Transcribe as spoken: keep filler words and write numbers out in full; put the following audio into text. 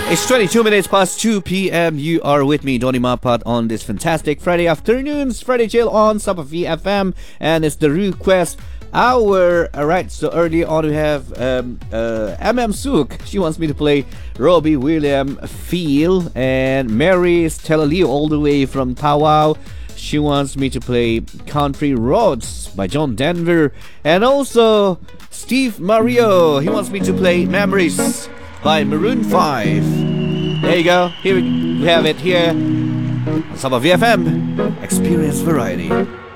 It's twenty-two minutes past two p.m. You are with me, Donny Mapat, on this fantastic Friday afternoons, Friday Chill on Sapa V F M, and it's the request hour. Alright, so early on we have um, uh, M M Sook. She wants me to play Robbie William Feel, and Mary's Telalio all the way from Tawau. She wants me to play Country Roads by John Denver, and also Steve Mario. He wants me to play Memories by Maroon five. There you go. Here we have it here on Sapa V F M. Experience variety.